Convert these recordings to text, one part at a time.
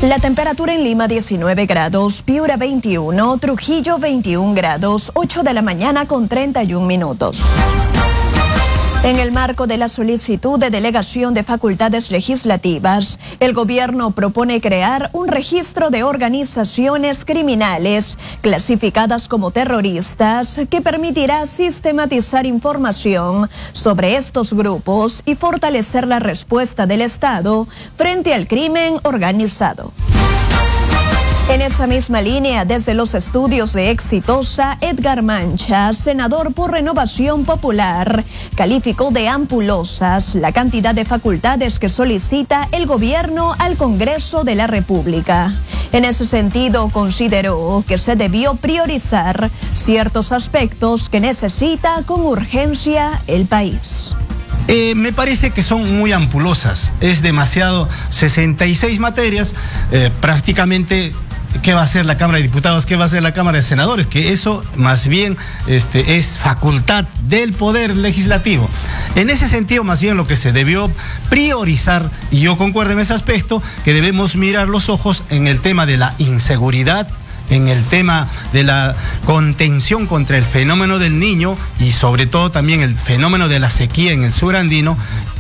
La temperatura en Lima 19 grados, Piura 21, Trujillo 21 grados, 8 de la mañana con 31 minutos. En el marco de la solicitud de delegación de facultades legislativas, el gobierno propone crear un registro de organizaciones criminales clasificadas como terroristas que permitirá sistematizar información sobre estos grupos y fortalecer la respuesta del Estado frente al crimen organizado. En esa misma línea, desde los estudios de Exitosa, Edgar Mancha, senador por Renovación Popular, calificó de ampulosas la cantidad de facultades que solicita el gobierno al Congreso de la República. En ese sentido, consideró que se debió priorizar ciertos aspectos que necesita con urgencia el país. Me parece que son muy ampulosas, es demasiado, 66 materias, prácticamente. ¿Qué va a hacer la Cámara de Diputados? ¿Qué va a hacer la Cámara de Senadores? Que eso más bien es facultad del Poder Legislativo. En ese sentido, más bien lo que se debió priorizar, y yo concuerdo en ese aspecto, que debemos mirar los ojos en el tema de la inseguridad, en el tema de la contención contra el fenómeno del Niño y sobre todo también el fenómeno de la sequía en el sur andino.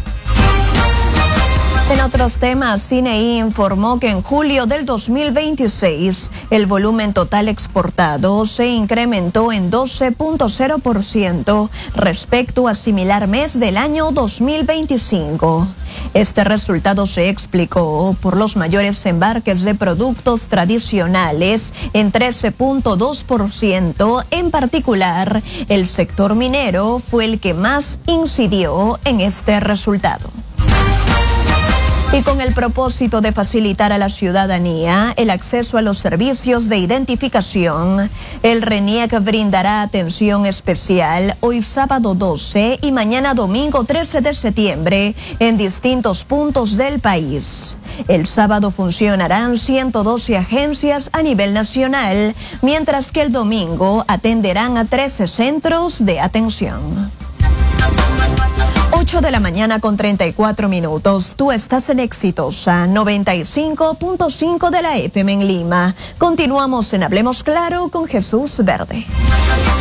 En otros temas, CINEI informó que en julio del 2026 el volumen total exportado se incrementó en 12.0% respecto a similar mes del año 2025. Este resultado se explicó por los mayores embarques de productos tradicionales en 13.2%. En particular, el sector minero fue el que más incidió en este resultado. Y con el propósito de facilitar a la ciudadanía el acceso a los servicios de identificación, el RENIEC brindará atención especial hoy sábado 12 y mañana domingo 13 de septiembre en distintos puntos del país. El sábado funcionarán 112 agencias a nivel nacional, mientras que el domingo atenderán a 13 centros de atención. 8 de la mañana con 34 minutos. Tú estás en Exitosa 95.5 de la FM en Lima. Continuamos en Hablemos Claro con Jesús Verde.